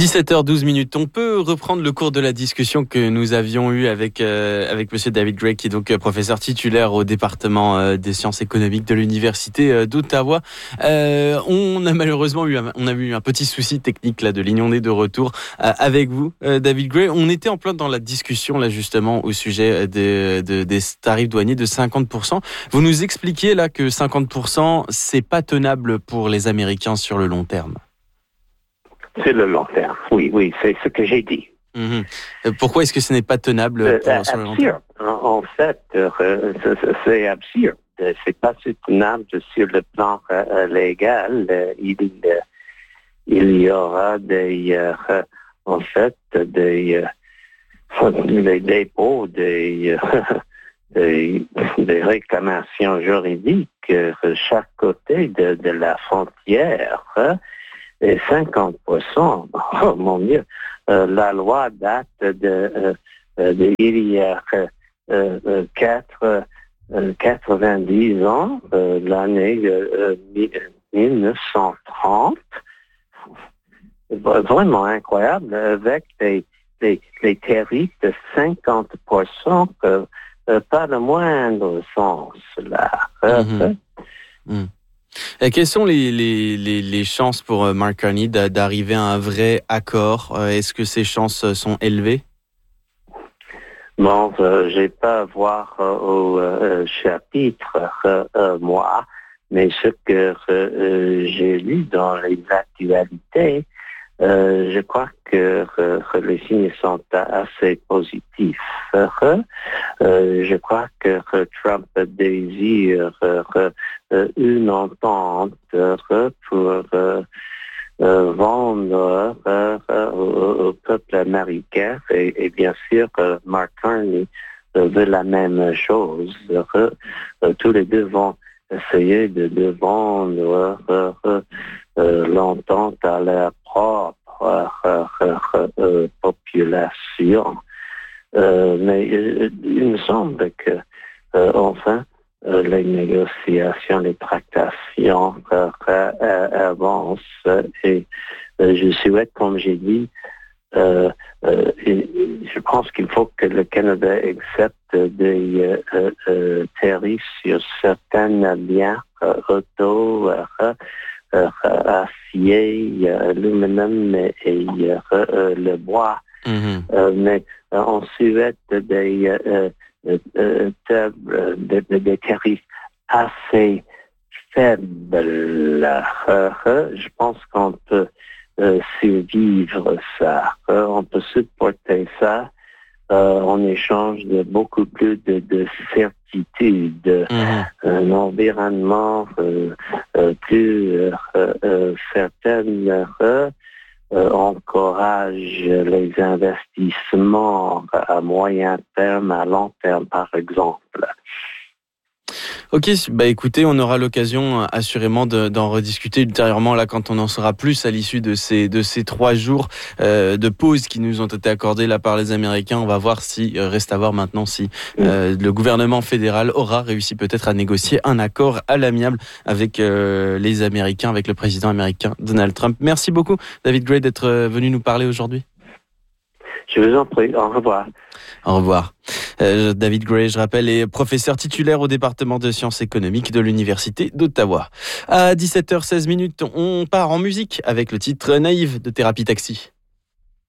17h12. On peut reprendre le cours de la discussion que nous avions eue avec monsieur David Gray, qui est donc professeur titulaire au département des sciences économiques de l'université d'Ottawa. On a malheureusement eu un petit souci technique là de ligne. On est de retour avec vous, David Gray. On était en plein dans la discussion là justement au sujet des tarifs douaniers de 50%. Vous nous expliquiez là que 50%, c'est pas tenable pour les Américains sur le long terme. C'est le long terme, oui, c'est ce que j'ai dit. Pourquoi est-ce que ce n'est pas tenable sur le long terme? En fait, c'est absurde. C'est pas soutenable sur le plan légal. Il y aura des dépôts, des réclamations juridiques chaque côté de la frontière. Et 50%, oh mon Dieu, la loi date de il y a 90 ans, l'année 1930. Vraiment incroyable, avec les tarifs de 50%, pas le moindre sens là. Quelles sont les chances pour Mark Carney d'arriver à un vrai accord? Est-ce que ces chances sont élevées? Bon, j'ai pas à voir au chapitre, moi, mais ce que j'ai lu dans les actualités, je crois que les signes sont assez positifs. Je crois que Trump désire une entente pour vendre au peuple américain et bien sûr Mark Carney veut la même chose. Tous les deux vont essayer de vendre l'entente à leur propre population. Mais il me semble que enfin les négociations, les tractations avancent et je souhaite, comme j'ai dit, je pense qu'il faut que le Canada accepte des tarifs sur certains biens auto, acier, aluminium et le bois. Mais on souhaite des tarifs assez faibles. Je pense qu'on peut survivre ça. On peut supporter ça en échange de beaucoup plus de certitude. Un environnement plus certain encourage les investissements à moyen terme, à long terme, par exemple. Ok, écoutez, on aura l'occasion assurément d'en rediscuter ultérieurement là quand on en saura plus à l'issue de ces 3 jours de pause qui nous ont été accordés là par les Américains. On va voir reste à voir maintenant si le gouvernement fédéral aura réussi peut-être à négocier un accord à l'amiable avec les Américains, avec le président américain Donald Trump. Merci beaucoup David Gray d'être venu nous parler aujourd'hui. Je vous en prie, au revoir. Au revoir. David Gray, je rappelle, est professeur titulaire au département de sciences économiques de l'université d'Ottawa. À 17h16, on part en musique avec le titre Naïve de Thérapie Taxi.